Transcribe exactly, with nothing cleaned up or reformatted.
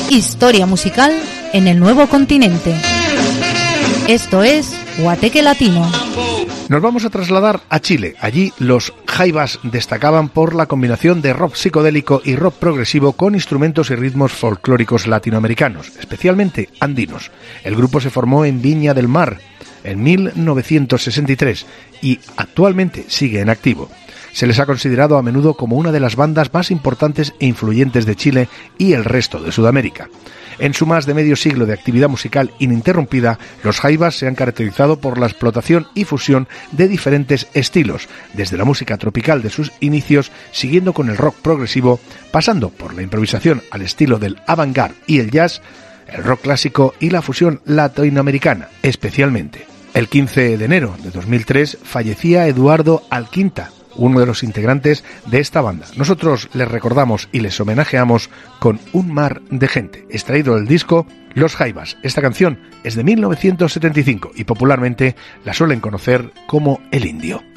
Historia musical en el nuevo continente. Esto es Guateque Latino. Nos vamos a trasladar a Chile. Allí los Jaivas destacaban por la combinación de rock psicodélico y rock progresivo con instrumentos y ritmos folclóricos latinoamericanos, especialmente andinos. El grupo se formó en Viña del Mar en mil novecientos sesenta y tres y actualmente sigue en activo. Se les ha considerado a menudo como una de las bandas más importantes e influyentes de Chile y el resto de Sudamérica. En su más de medio siglo de actividad musical ininterrumpida, los Jaivas se han caracterizado por la explotación y fusión de diferentes estilos, desde la música tropical de sus inicios, siguiendo con el rock progresivo, pasando por la improvisación al estilo del avant-garde y el jazz, el rock clásico y la fusión latinoamericana, especialmente. El quince de enero de dos mil tres fallecía Eduardo Alquinta, uno de los integrantes de esta banda. Nosotros les recordamos y les homenajeamos con Un mar de gente, extraído del disco Los Jaivas. Esta canción es de mil novecientos setenta y cinco y popularmente la suelen conocer como El Indio.